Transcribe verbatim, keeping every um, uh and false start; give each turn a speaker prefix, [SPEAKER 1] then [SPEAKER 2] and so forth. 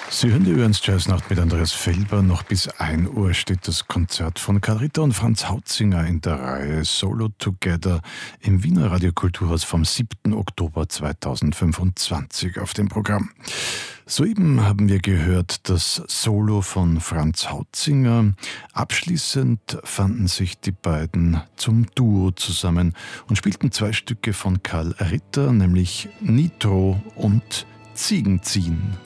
[SPEAKER 1] Sie hören die Ö-eins Jazznacht mit Andreas Felber. Noch bis ein Uhr steht das Konzert von Karl Ritter und Franz Hautzinger in der Reihe Solo Together im Wiener Radiokulturhaus vom siebten Oktober zweitausendfünfundzwanzig auf dem Programm. Soeben haben wir gehört das Solo von Franz Hautzinger. Abschließend fanden sich die beiden zum Duo zusammen und spielten zwei Stücke von Karl Ritter, nämlich Nitro und Ziegenziehen.